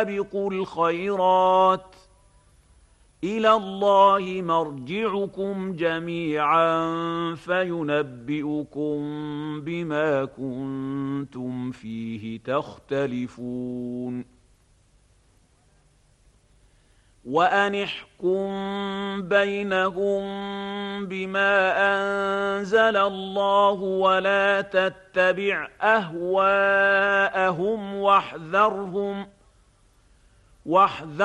فاستبقوا الخيرات إلى الله مرجعكم جميعا فينبئكم بما كنتم فيه تختلفون وأن احكم بينهم بما أنزل الله ولا تتبع أهواءهم واحذرهم